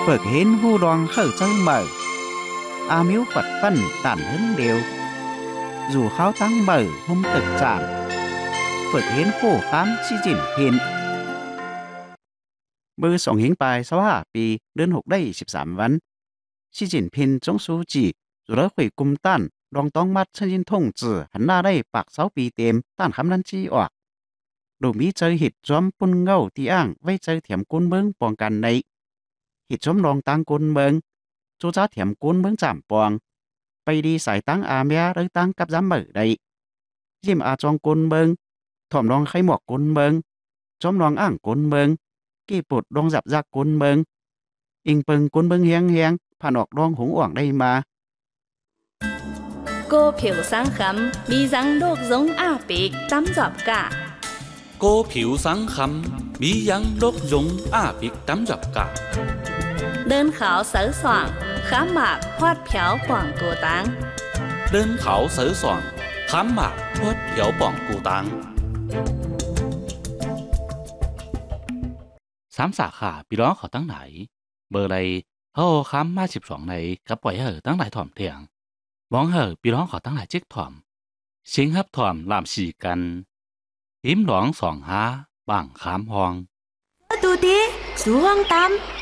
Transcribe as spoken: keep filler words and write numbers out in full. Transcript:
ฝึกเห็นหูรองเข้าเจ้าเหม่ออามิวปัดปั้นตันหึงเดียวอยู่เขาตั้งเหม่อหุ่มตึกจานฝึกเห็นคู่ค้ำชิจินพินมือส่งหิงไปสว่าปีเดือนหกได้สิบสามวันชิจินพินจงสูจีจุดละขุยกุมต้านรองต้องมัดเชิญยินทงจือหันหน้าได้ปากเสาปีเต็มต้านคำนั้นจี้ออกดูมีเจอหิดจอมปุ่นเงาที่อ้างไว้เจอเถียมกุนเบิงป้องกันในหิดจอมรองตังกุนเบิงจูจ้าเถียมกุนเบิงจามปองไปดีใส่ตังอาเมียหรือตังกับย้ำมือได้ยิ้มอาจองกุนเบิงถ่อมรองไข่หมวกกุนเบิงจอมรองอ้างกุนเบิงกี่ปุดรองจับจักกุนเบิงอิงเปิงกุนเบิงเฮียงเฮียงผ่านออกรองหงอ่วงได้มา cô phiếu sáng khắmมีรังโรคgiốngอาปีกตำจับกะโกผิวสังคำมียังโรคยงอาปิกตำจับกะเดินขาวเสือสว่างข้ามหมากพอดเผียวป่องกูตังเดินเขาเสือสว่างข้ามหมากพอดเผียวป่องกูตังสามสาขาปีร้องเขาตั้งไหนเบอร์ใดเขาค้ำมาสิบสองในกับปล่อยเหอตั้งหลายถ่อมเถียงมองเหอปีร้องเขาตั้งหลายเจ๊กถ่อมเสียงฮับถ่อมลามสี่กันหิมหลองสองห้าบางขามหองดูดิสูห้องตำ